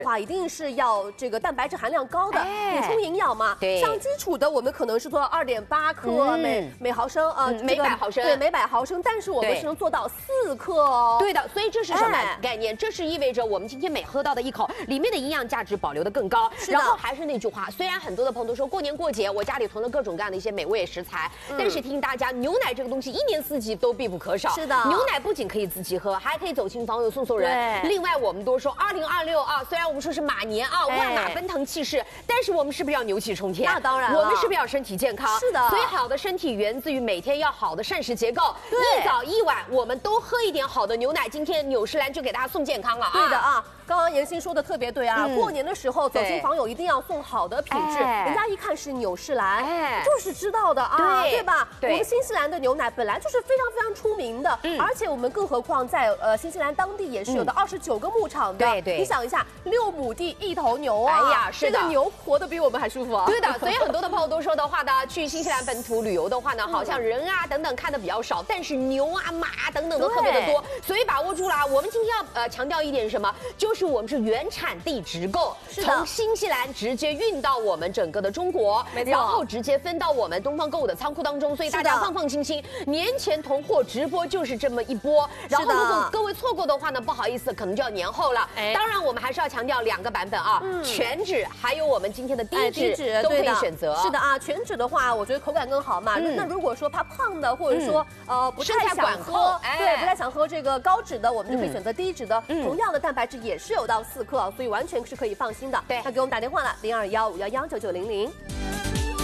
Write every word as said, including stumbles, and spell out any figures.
话一定是要这个蛋白质含量高的，补充营养嘛。 对， 像基础的，我们可能是做到二点八克每每毫升，呃， 每百毫升， 对，每百毫升，但是我们是能做到四克哦。 对的，所以这是什么概念？这是意味着我们今天每喝到的一口里面的营养价值保留的更高。然后还是那句话，虽然很多的朋友都说过年过节我家里囤了各种各样的一些美味食材，但是提醒大家，牛奶这个东西一年四季都必不可少。 是的， 牛奶不仅可以自己喝，还可以走亲访友送送人。另外，我们都说二零二六啊，虽然我们说是马年啊，万马奔腾气势，但是我们是不是要牛气冲天？ 那当然， 我们是不是要身体健康？ 是的， 所以好的身体源自于每天要好的膳食结构，一早一晚我们都喝一点好的牛奶。今天纽诗兰就给大家送健康了啊！ 对的啊，刚刚妍希说的特别对啊，过年的时候走亲访友一定要送好的品质，人家一看是纽诗兰，就是知道的啊，对吧？我们新西兰的牛奶本来就是非常非常出名的，而且我们更何况在呃新西兰当地也是有的二十九个牧场的，对对，你想一下，六亩地一头牛啊，哎呀，是的，这个牛活得比我们还舒服啊。 对的，所以很多的朋友都说的话呢，去新西兰本土旅游的话呢，好像人啊等等看的比较少，但是牛啊马啊等等都特别的多，所以把握住了。我们今天要呃强调一点是什么？就是我们是原产地直购，从新西兰直接运到我们整个的中国，然后直接分到我们东方购物的仓库当中，所以大家放放心心，年前囤货直播就是这么一波。然后如果各位错过的话呢，不好意思，可能就要年后了。当然我们还是要强调两个版本啊，全脂还有我们今天的低脂都可以选择。 是的啊，全脂的话，我觉得口感更好嘛。那如果说怕胖的，或者说呃不太想喝，对，不太想喝这个高脂的，我们就可以选择低脂的，同样的蛋白质也是有到四克，所以完全是可以放心的。对，那给我们打电话了，零二幺五幺幺九九零零。